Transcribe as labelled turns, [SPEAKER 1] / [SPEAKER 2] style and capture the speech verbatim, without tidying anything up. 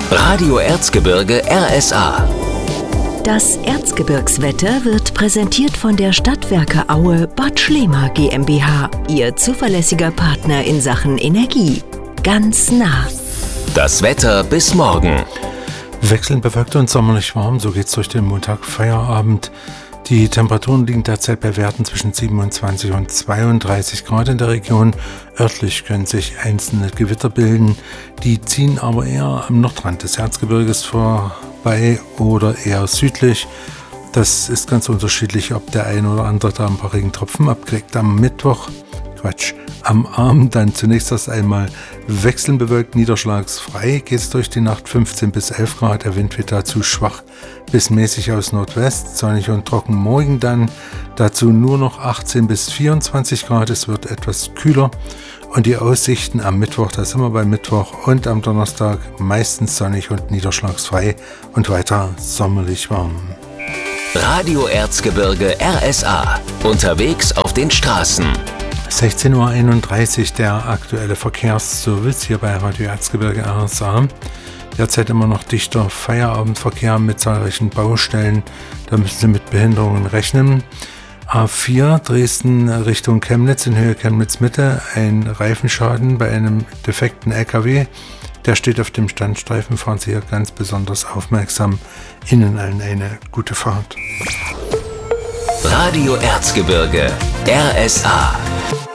[SPEAKER 1] Radio Erzgebirge R S A.
[SPEAKER 2] Das Erzgebirgswetter wird präsentiert von der Stadtwerke Aue Bad Schlema GmbH, Ihr zuverlässiger Partner in Sachen Energie. Ganz nah.
[SPEAKER 1] Das Wetter bis morgen.
[SPEAKER 3] Wechselnd bewölkt und sommerlich warm, so geht's durch den Montag Feierabend. Die Temperaturen liegen derzeit bei Werten zwischen siebenundzwanzig und zweiunddreißig Grad in der Region. Örtlich können sich einzelne Gewitter bilden, die ziehen aber eher am Nordrand des Erzgebirges vorbei oder eher südlich. Das ist ganz unterschiedlich, ob der ein oder andere da ein paar Regentropfen abkriegt. Am Mittwoch, Quatsch, am Abend dann zunächst erst einmal wechselnd bewölkt, niederschlagsfrei geht es durch die Nacht, fünfzehn bis elf Grad, der Wind wird dazu schwach bis mäßig aus Nordwest, sonnig und trocken morgen dann, dazu nur noch achtzehn bis vierundzwanzig Grad, es wird etwas kühler und die Aussichten am Mittwoch, da sind wir bei Mittwoch und am Donnerstag meistens sonnig und niederschlagsfrei und weiter sommerlich warm.
[SPEAKER 1] Radio Erzgebirge R S A, unterwegs auf den Straßen.
[SPEAKER 3] sechzehn Uhr einunddreißig der aktuelle Verkehrsservice hier bei Radio Erzgebirge R S A. Derzeit immer noch dichter Feierabendverkehr mit zahlreichen Baustellen. Da müssen Sie mit Behinderungen rechnen. A vier Dresden Richtung Chemnitz in Höhe Chemnitz-Mitte. Ein Reifenschaden bei einem defekten L K W. Der steht auf dem Standstreifen. Fahren Sie hier ganz besonders aufmerksam. Ihnen allen eine gute Fahrt.
[SPEAKER 1] Radio Erzgebirge R S A.